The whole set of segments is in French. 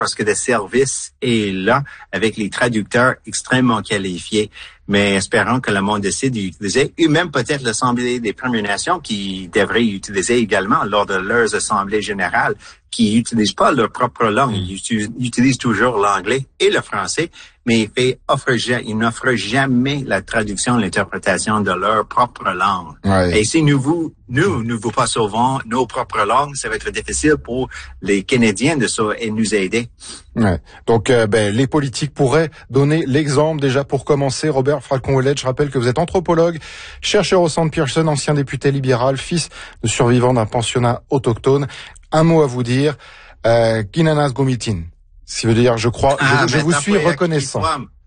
parce que le service est là avec les traducteurs extrêmement qualifiés. Mais espérons que le monde décide d'utiliser, et même peut-être l'Assemblée des Premières Nations qui devrait utiliser également lors de leurs assemblées générales, qui n'utilisent pas leur propre langue. Ils utilisent toujours l'anglais et le français, mais ils n'offrent jamais la traduction, l'interprétation de leur propre langue. Ouais. Et si nous pas sauvons nos propres langues, ça va être difficile pour les Canadiens de nous aider. Ouais. Donc, les politiques pourraient donner l'exemple déjà pour commencer. Robert Falcon-Ouellet, je rappelle que vous êtes anthropologue, chercheur au Centre Pearson, ancien député libéral, fils de survivant d'un pensionnat autochtone. Un mot à vous dire, Kinanas Gomitin. Ce qui veut dire, je crois, je vous suis reconnaissant.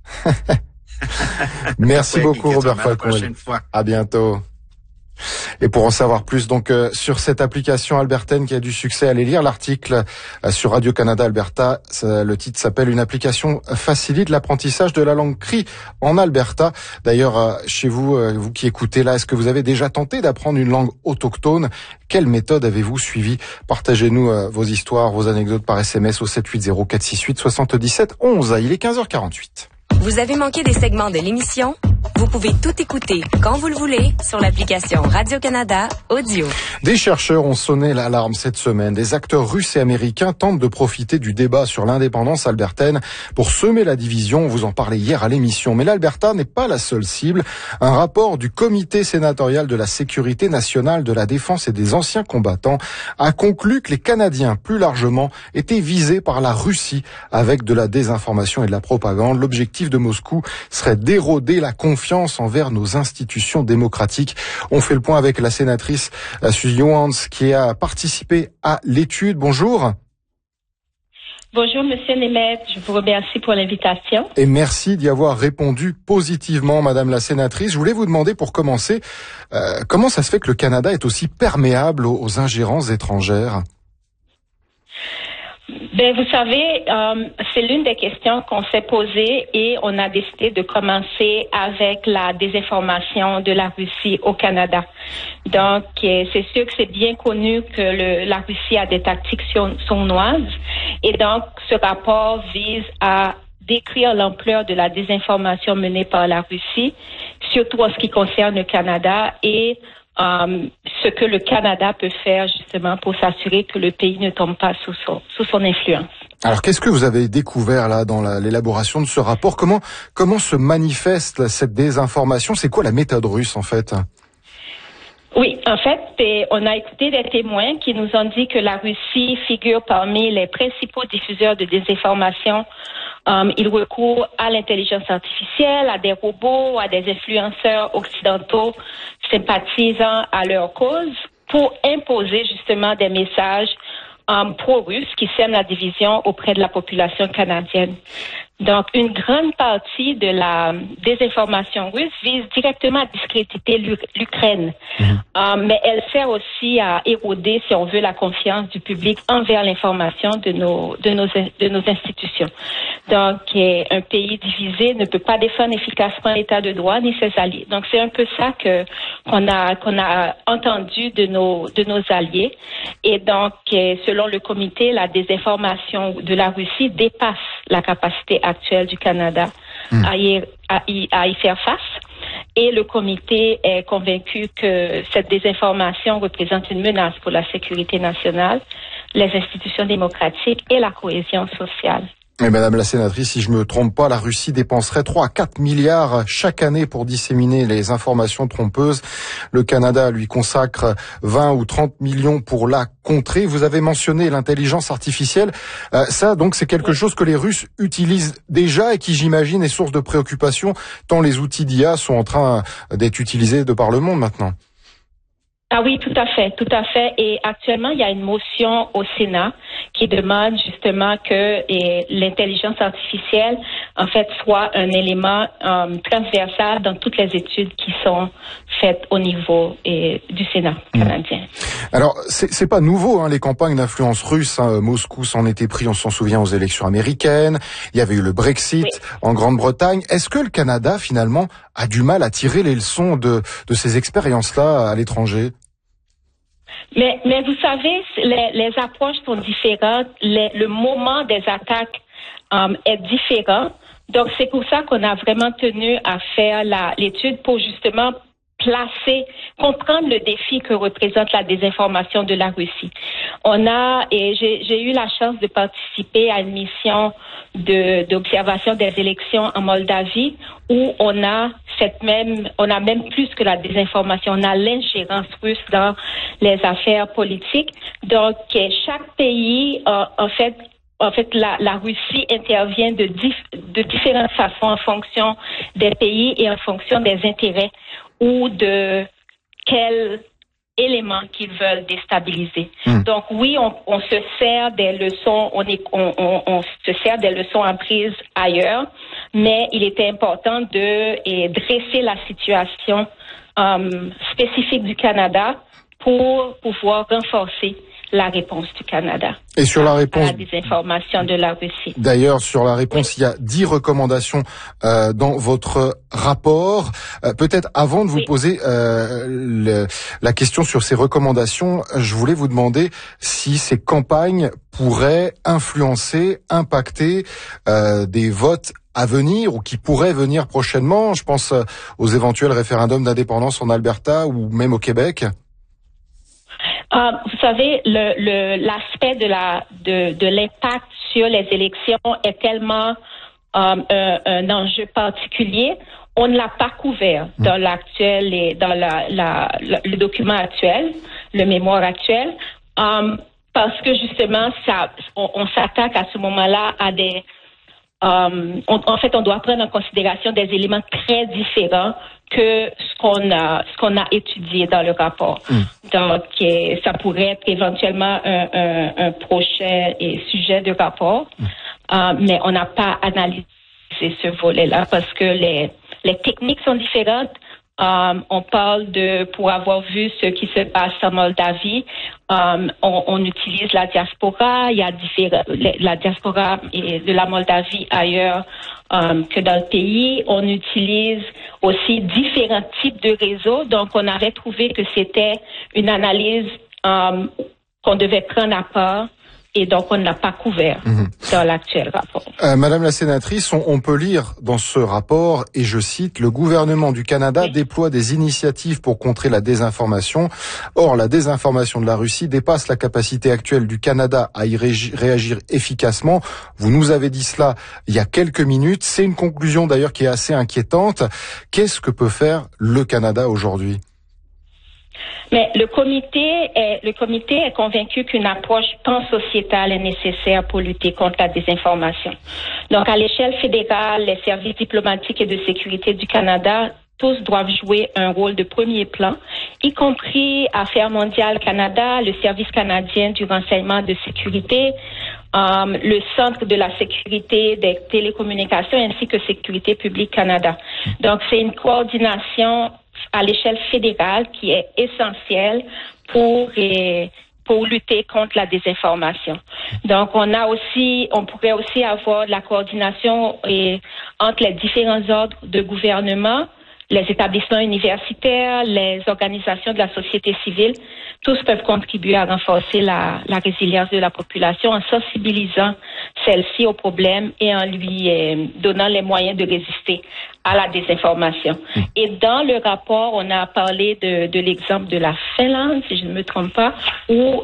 Merci beaucoup, Robert Falcon-Ouellet. À bientôt. Et pour en savoir plus donc sur cette application albertaine qui a du succès, allez lire l'article sur Radio-Canada Alberta. Le titre s'appelle « Une application facilite l'apprentissage de la langue cri en Alberta ». D'ailleurs, chez vous, vous qui écoutez là, est-ce que vous avez déjà tenté d'apprendre une langue autochtone ? Quelle méthode avez-vous suivi ? Partagez-nous vos histoires, vos anecdotes par SMS au 780 468 77 11. Il est 15h48. Vous avez manqué des segments de l'émission ? Vous pouvez tout écouter quand vous le voulez sur l'application Radio-Canada Audio. Des chercheurs ont sonné l'alarme cette semaine. Des acteurs russes et américains tentent de profiter du débat sur l'indépendance albertaine pour semer la division. On vous en parlait hier à l'émission. Mais l'Alberta n'est pas la seule cible. Un rapport du Comité sénatorial de la sécurité nationale, de la défense et des anciens combattants a conclu que les Canadiens, plus largement, étaient visés par la Russie avec de la désinformation et de la propagande. L'objectif de Moscou serait d'éroder la confiance envers nos institutions démocratiques. On fait le point avec la sénatrice Suzy Johans qui a participé à l'étude. Bonjour. Bonjour, Monsieur Nemeth. Je vous remercie pour l'invitation. Et merci d'y avoir répondu positivement, Madame la sénatrice. Je voulais vous demander pour commencer, comment ça se fait que le Canada est aussi perméable aux ingérences étrangères ? Vous savez, c'est l'une des questions qu'on s'est posées et on a décidé de commencer avec la désinformation de la Russie au Canada. Donc, c'est sûr que c'est bien connu que la Russie a des tactiques sournoises et donc ce rapport vise à décrire l'ampleur de la désinformation menée par la Russie, surtout en ce qui concerne le Canada et ce que le Canada peut faire justement pour s'assurer que le pays ne tombe pas sous son influence. Alors, qu'est-ce que vous avez découvert là dans l'élaboration de ce rapport ? Comment se manifeste cette désinformation ? C'est quoi la méthode russe en fait ? Oui, en fait, on a écouté des témoins qui nous ont dit que la Russie figure parmi les principaux diffuseurs de désinformation. Ils recourent à l'intelligence artificielle, à des robots, à des influenceurs occidentaux sympathisant à leur cause pour imposer justement des messages pro-russes qui sèment la division auprès de la population canadienne. Donc, une grande partie de la désinformation russe vise directement à discréditer l'Ukraine. Mais elle sert aussi à éroder, si on veut, la confiance du public envers l'information de nos institutions. Donc, un pays divisé ne peut pas défendre efficacement l'état de droit ni ses alliés. Donc, c'est un peu ça qu'on a entendu de nos alliés. Et donc, selon le comité, la désinformation de la Russie dépasse la capacité actuelle du Canada à y faire face. Et le comité est convaincu que cette désinformation représente une menace pour la sécurité nationale, les institutions démocratiques et la cohésion sociale. Et Madame la sénatrice, si je me trompe pas, la Russie dépenserait 3 à 4 milliards chaque année pour disséminer les informations trompeuses. Le Canada lui consacre 20 ou 30 millions pour la contrer. Vous avez mentionné l'intelligence artificielle. Ça, donc, c'est quelque chose que les Russes utilisent déjà et qui, j'imagine, est source de préoccupation tant les outils d'IA sont en train d'être utilisés de par le monde maintenant. Ah oui, tout à fait. Et actuellement, il y a une motion au Sénat qui demande justement que l'intelligence artificielle, en fait, soit un élément transversal dans toutes les études qui sont faites au niveau du Sénat canadien. Alors, c'est pas nouveau, hein, les campagnes d'influence russe. Hein. Moscou s'en était pris, on s'en souvient, aux élections américaines. Il y avait eu le Brexit en Grande-Bretagne. Est-ce que le Canada, finalement, a du mal à tirer les leçons de ces expériences-là à l'étranger ? Mais vous savez, les approches sont différentes. Le moment des attaques est différent. Donc, c'est pour ça qu'on a vraiment tenu à faire l'étude pour justement comprendre le défi que représente la désinformation de la Russie. J'ai eu la chance de participer à une mission d'observation des élections en Moldavie où on a même plus que la désinformation, on a l'ingérence russe dans les affaires politiques. Donc, chaque pays, en fait, la Russie intervient de différentes façons en fonction des pays et en fonction des intérêts ou de quels éléments qu'ils veulent déstabiliser. Donc oui, on se sert des leçons, on se sert des leçons apprises ailleurs, mais il était important de dresser la situation spécifique du Canada pour pouvoir renforcer la réponse du Canada. Et sur la réponse à la désinformation de la Russie. D'ailleurs, sur la réponse, il y a 10 recommandations dans votre rapport. Peut-être avant de vous poser la question sur ces recommandations, je voulais vous demander si ces campagnes pourraient influencer, impacter des votes à venir ou qui pourraient venir prochainement. Je pense aux éventuels référendums d'indépendance en Alberta ou même au Québec. Vous savez, l'aspect de l'impact sur les élections est tellement un enjeu particulier. On ne l'a pas couvert dans l'actuel et dans le document actuel, le mémoire actuel, parce que justement, on s'attaque à ce moment-là à des en fait, on doit prendre en considération des éléments très différents que ce qu'on a étudié dans le rapport. Donc, ça pourrait être éventuellement un prochain sujet de rapport, mais on n'a pas analysé ce volet-là parce que les techniques sont différentes. On parle pour avoir vu ce qui se passe en Moldavie, on utilise la diaspora. Il y a la diaspora de la Moldavie ailleurs que dans le pays. On utilise aussi différents types de réseaux. Donc, on avait trouvé que c'était une analyse qu'on devait prendre à part. Et donc, on ne l'a pas couvert dans l'actuel rapport. Madame la sénatrice, on peut lire dans ce rapport, et je cite, « Le gouvernement du Canada déploie des initiatives pour contrer la désinformation. Or, la désinformation de la Russie dépasse la capacité actuelle du Canada à y réagir efficacement. » Vous nous avez dit cela il y a quelques minutes. C'est une conclusion d'ailleurs qui est assez inquiétante. Qu'est-ce que peut faire le Canada aujourd'hui ? Mais le comité est convaincu qu'une approche pansociétale est nécessaire pour lutter contre la désinformation. Donc, à l'échelle fédérale, les services diplomatiques et de sécurité du Canada, tous doivent jouer un rôle de premier plan, y compris Affaires mondiales Canada, le Service canadien du renseignement de sécurité, le Centre de la sécurité des télécommunications ainsi que Sécurité publique Canada. Donc, c'est une coordination à l'échelle fédérale qui est essentielle pour lutter contre la désinformation. Donc, on pourrait aussi avoir la coordination entre les différents ordres de gouvernement, les établissements universitaires, les organisations de la société civile. Tous peuvent contribuer à renforcer la résilience de la population en sensibilisant celle-ci au problème et en lui donnant les moyens de résister à la désinformation. Et dans le rapport, on a parlé de l'exemple de la Finlande, si je ne me trompe pas, où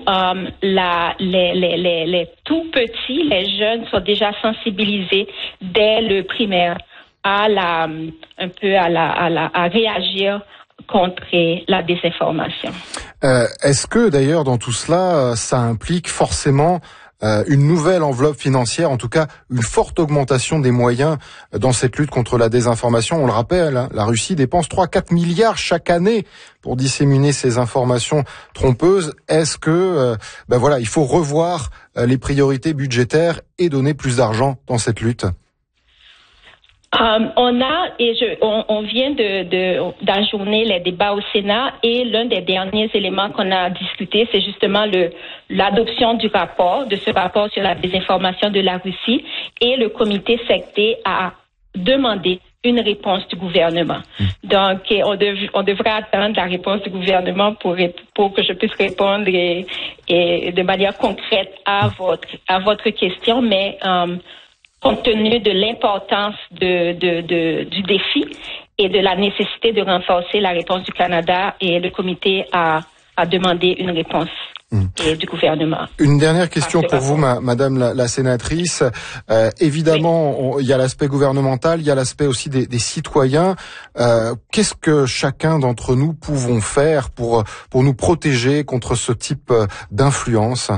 les tout petits, les jeunes sont déjà sensibilisés dès le primaire à réagir contre la désinformation. Est-ce que d'ailleurs dans tout cela, ça implique forcément une nouvelle enveloppe financière, en tout cas une forte augmentation des moyens dans cette lutte contre la désinformation? On le rappelle, la Russie dépense 3-4 milliards chaque année pour disséminer ces informations trompeuses. Est-ce que il faut revoir les priorités budgétaires et donner plus d'argent dans cette lutte? On vient d'ajourner les débats au Sénat et l'un des derniers éléments qu'on a discuté, c'est justement l'adoption de ce rapport sur la désinformation de la Russie, et le comité secté a demandé une réponse du gouvernement. Donc, on devrait attendre la réponse du gouvernement pour que je puisse répondre et de manière concrète à votre question, mais compte tenu de l'importance du défi et de la nécessité de renforcer la réponse du Canada, et le comité a demandé une réponse du gouvernement. Une dernière question pour vous, madame la sénatrice. Évidemment, il y a l'aspect gouvernemental, il y a l'aspect aussi des citoyens. Qu'est-ce que chacun d'entre nous pouvons faire pour nous protéger contre ce type d'influence?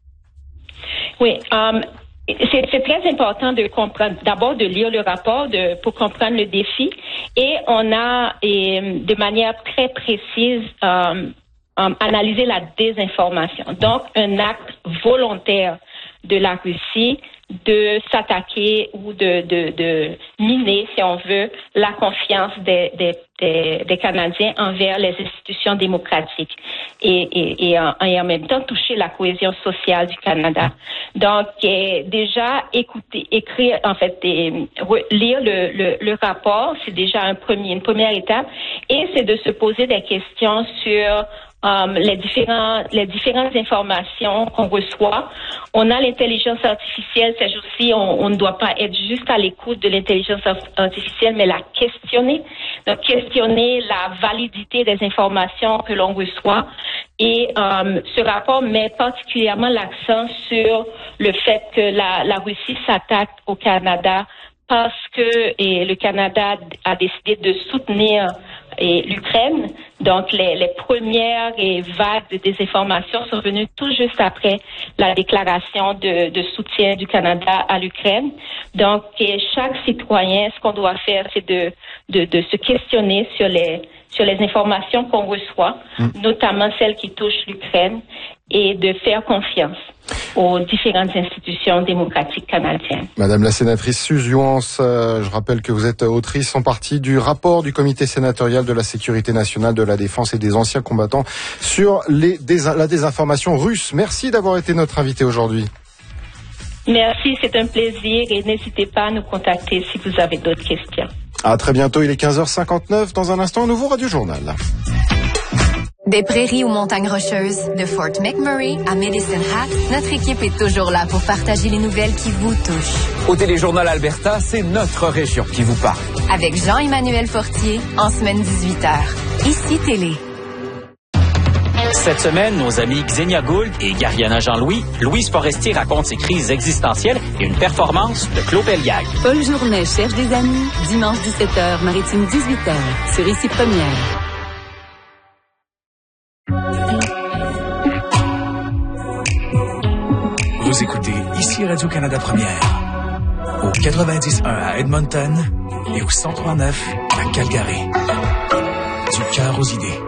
Oui, c'est très important de comprendre, d'abord de lire le rapport pour comprendre le défi, et on a de manière très précise analysé la désinformation. Donc, un acte volontaire de la Russie de s'attaquer ou de miner, si on veut, la confiance des Canadiens envers les institutions démocratiques et en même temps toucher la cohésion sociale du Canada. Donc, déjà écrire, en fait, lire le rapport, c'est déjà une première étape, et c'est de se poser des questions sur les différentes informations qu'on reçoit. On a l'intelligence artificielle, c'est aussi, on ne doit pas être juste à l'écoute de l'intelligence artificielle, mais la questionner. Donc, questionner la validité des informations que l'on reçoit. Et ce rapport met particulièrement l'accent sur le fait que la Russie s'attaque au Canada parce que le Canada a décidé de soutenir l'Ukraine. Donc, les premières vagues de désinformation sont venues tout juste après la déclaration de soutien du Canada à l'Ukraine. Donc, chaque citoyen, ce qu'on doit faire, c'est de se questionner sur les informations qu'on reçoit, notamment celles qui touchent l'Ukraine, et de faire confiance aux différentes institutions démocratiques canadiennes. Madame la sénatrice Suze Youance, je rappelle que vous êtes autrice en partie du rapport du comité sénatorial de la sécurité nationale, de la défense et des anciens combattants sur la désinformation russe. Merci d'avoir été notre invité aujourd'hui. Merci, c'est un plaisir, et n'hésitez pas à nous contacter si vous avez d'autres questions. À très bientôt, il est 15h59. Dans un instant, un nouveau Radio Journal. Des prairies aux montagnes rocheuses, de Fort McMurray à Medicine Hat, notre équipe est toujours là pour partager les nouvelles qui vous touchent. Au Téléjournal Alberta, c'est notre région qui vous parle. Avec Jean-Emmanuel Fortier, en semaine 18h. Ici Télé. Cette semaine, nos amis Xenia Gould et Gariana Jean-Louis, Louise Forestier raconte ses crises existentielles et une performance de Claude Pelgag. Paul Journet cherche des amis, dimanche 17h, Maritime 18h, sur Ici Première. Vous écoutez Ici Radio-Canada Première, au 90.1 à Edmonton et au 103.9 à Calgary. Du cœur aux idées.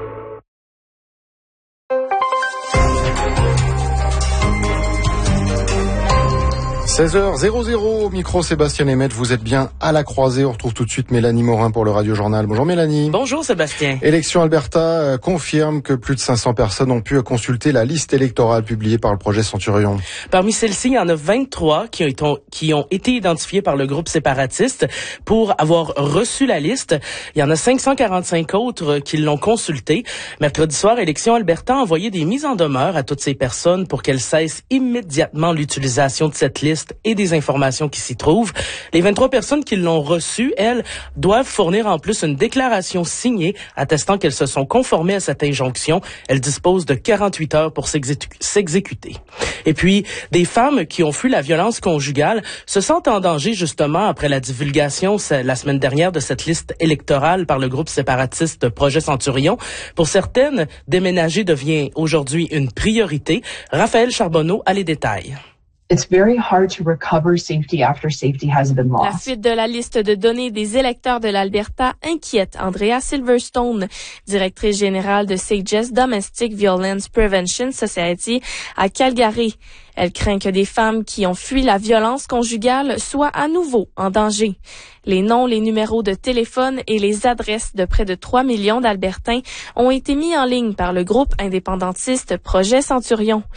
16h00, micro Sébastien Lemaitre, vous êtes bien à la croisée. On retrouve tout de suite Mélanie Morin pour le Radio Journal. Bonjour Mélanie. Bonjour Sébastien. Élection Alberta confirme que plus de 500 personnes ont pu consulter la liste électorale publiée par le projet Centurion. Parmi celles-ci, il y en a 23 qui ont été identifiées par le groupe séparatiste pour avoir reçu la liste. Il y en a 545 autres qui l'ont consultée. Mercredi soir, Élection Alberta a envoyé des mises en demeure à toutes ces personnes pour qu'elles cessent immédiatement l'utilisation de cette liste et des informations qui s'y trouvent. Les 23 personnes qui l'ont reçue, elles, doivent fournir en plus une déclaration signée attestant qu'elles se sont conformées à cette injonction. Elles disposent de 48 heures pour s'exécuter. Et puis, des femmes qui ont fui la violence conjugale se sentent en danger justement après la divulgation la semaine dernière de cette liste électorale par le groupe séparatiste Projet Centurion. Pour certaines, déménager devient aujourd'hui une priorité. Raphaël Charbonneau a les détails. It's very hard to recover safety after safety has been lost. La fuite de la liste de données des électeurs de l'Alberta inquiète Andrea Silverstone, directrice générale de SAGES Domestic Violence Prevention Society à Calgary. Elle craint que des femmes qui ont fui la violence conjugale soient à nouveau en danger. Les noms, les numéros de téléphone et les adresses de près de 3 millions d'Albertains ont été mis en ligne par le groupe indépendantiste Projet Centurion.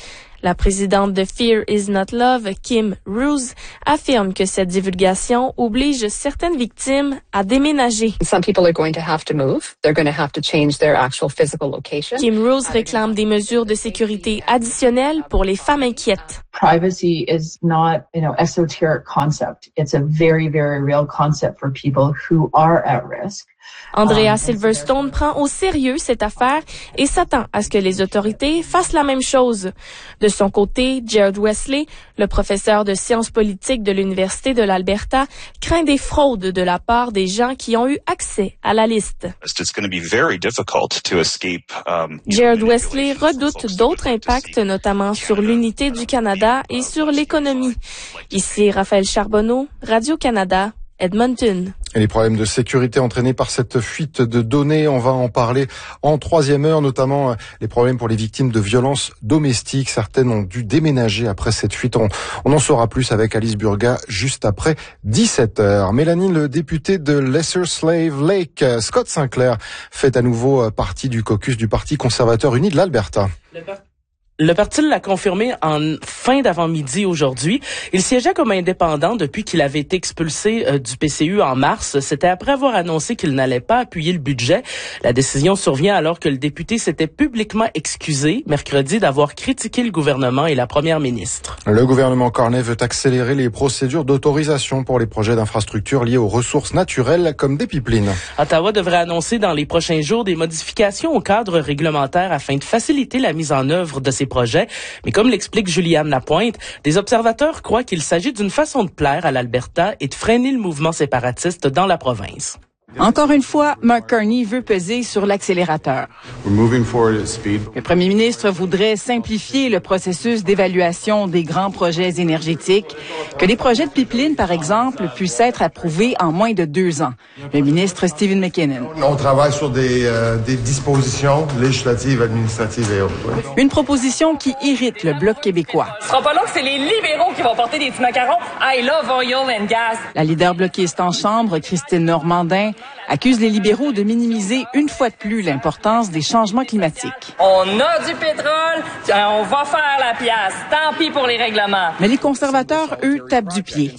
La présidente de Fear is Not Love, Kim Ruse, affirme que cette divulgation oblige certaines victimes à déménager. Some people are going to have to move. They're going to have to change their actual physical location. Kim Ruse réclame des mesures de sécurité additionnelles pour les femmes inquiètes. Privacy is not, esoteric concept. It's a very, very real concept for people who are at risk. Andrea Silverstone prend au sérieux cette affaire et s'attend à ce que les autorités fassent la même chose. De son côté, Jared Wesley, le professeur de sciences politiques de l'Université de l'Alberta, craint des fraudes de la part des gens qui ont eu accès à la liste. Jared Wesley redoute d'autres impacts, notamment sur l'unité du Canada et sur l'économie. Ici Raphaël Charbonneau, Radio-Canada, Edmonton. Et les problèmes de sécurité entraînés par cette fuite de données, on va en parler en troisième heure, notamment les problèmes pour les victimes de violences domestiques. Certaines ont dû déménager après cette fuite. On en saura plus avec Alice Burga juste après 17h. Mélanie, le député de Lesser Slave Lake, Scott Sinclair, fait à nouveau partie du caucus du Parti conservateur uni de l'Alberta. Le parti l'a confirmé en fin d'avant-midi aujourd'hui. Il siégeait comme indépendant depuis qu'il avait été expulsé du PCU en mars. C'était après avoir annoncé qu'il n'allait pas appuyer le budget. La décision survient alors que le député s'était publiquement excusé mercredi d'avoir critiqué le gouvernement et la première ministre. Le gouvernement Carney veut accélérer les procédures d'autorisation pour les projets d'infrastructures liés aux ressources naturelles comme des pipelines. Ottawa devrait annoncer dans les prochains jours des modifications au cadre réglementaire afin de faciliter la mise en œuvre de ces projets. Mais comme l'explique Juliane Lapointe, des observateurs croient qu'il s'agit d'une façon de plaire à l'Alberta et de freiner le mouvement séparatiste dans la province. Encore une fois, Mark Carney veut peser sur l'accélérateur. Le premier ministre voudrait simplifier le processus d'évaluation des grands projets énergétiques, que les projets de pipeline, par exemple, puissent être approuvés en moins de 2 ans. Le ministre Stephen McKinnon. On travaille sur des dispositions législatives, administratives et autres. Une proposition qui irrite le Bloc québécois. Ce sera pas long que c'est les libéraux qui vont porter des petits macarons. I love oil and gas. La leader bloquiste en chambre, Christine Normandin, accuse les libéraux de minimiser une fois de plus l'importance des changements climatiques. On a du pétrole, on va faire la pièce. Tant pis pour les règlements. Mais les conservateurs, eux, tapent du pied.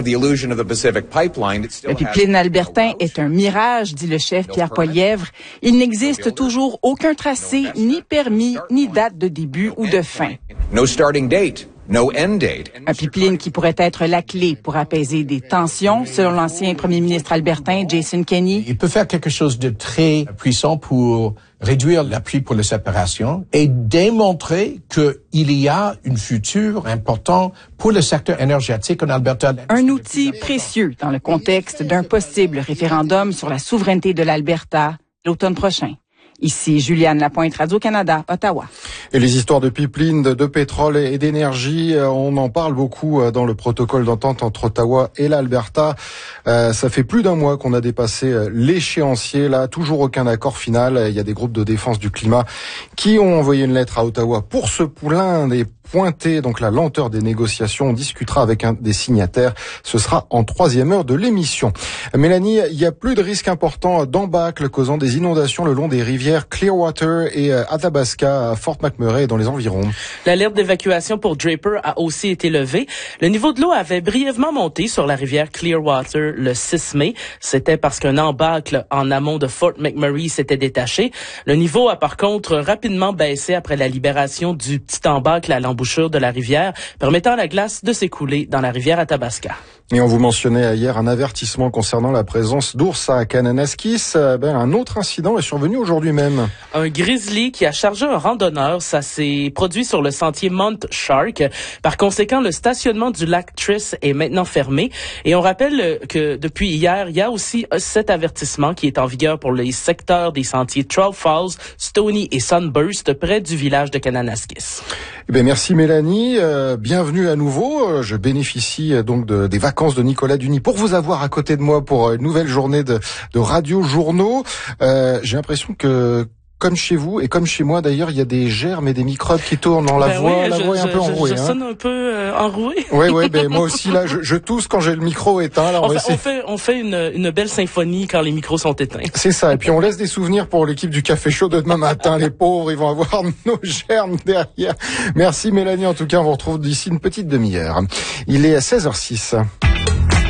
Le pipeline albertain est un mirage, dit le chef Pierre Poilièvre. Il n'existe toujours aucun tracé, ni permis, ni date de début ou de fin. No starting date. No end date. Un pipeline qui pourrait être la clé pour apaiser des tensions, selon l'ancien premier ministre albertain Jason Kenney. Il peut faire quelque chose de très puissant pour réduire l'appui pour la séparation et démontrer qu'il y a un futur important pour le secteur énergétique en Alberta. Un outil précieux dans le contexte d'un possible référendum sur la souveraineté de l'Alberta l'automne prochain. Ici, Juliane Lapointe, Radio-Canada, Ottawa. Et les histoires de pipeline, de pétrole et d'énergie, on en parle beaucoup dans le protocole d'entente entre Ottawa et l'Alberta. Ça fait plus d'1 mois qu'on a dépassé l'échéancier. Là, toujours aucun accord final. Il y a des groupes de défense du climat qui ont envoyé une lettre à Ottawa pour se plaindre et pointer donc la lenteur des négociations. On discutera avec un des signataires. Ce sera en 3e heure de l'émission. Mélanie, il y a plus de risques importants d'embâcles causant des inondations le long des rivières Clearwater et Athabasca à Fort McMurray et dans les environs. L'alerte d'évacuation pour Draper a aussi été levée. Le niveau de l'eau avait brièvement monté sur la rivière Clearwater le 6 mai. C'était parce qu'un embâcle en amont de Fort McMurray s'était détaché. Le niveau a par contre rapidement baissé après la libération du petit embâcle à l'embouchure de la rivière, permettant à la glace de s'écouler dans la rivière Athabasca. Et on vous mentionnait hier un avertissement concernant la présence d'ours à Kananaskis. Un autre incident est survenu aujourd'hui même. Un grizzly qui a chargé un randonneur, ça s'est produit sur le sentier Mount Shark. Par conséquent, le stationnement du lac Triss est maintenant fermé. Et on rappelle que depuis hier, il y a aussi cet avertissement qui est en vigueur pour les secteurs des sentiers Trout Falls, Stony et Sunburst près du village de Kananaskis. Eh bien, merci Mélanie. Bienvenue à nouveau. Je bénéficie donc des vacances de Nicolas Duny pour vous avoir à côté de moi pour une nouvelle journée de radio journaux. J'ai l'impression que comme chez vous et comme chez moi d'ailleurs, il y a des germes et des microbes qui tournent dans la voix. La voix est un peu enrouée. Je sonne un peu enroué. Oui, ben moi aussi là, je tousse quand j'ai le micro éteint. Alors on fait une belle symphonie quand les micros sont éteints. C'est ça. Et puis on laisse des souvenirs pour l'équipe du Café Chaud de demain matin. Les pauvres, ils vont avoir nos germes derrière. Merci Mélanie. En tout cas, on vous retrouve d'ici une petite demi-heure. Il est à 16h06.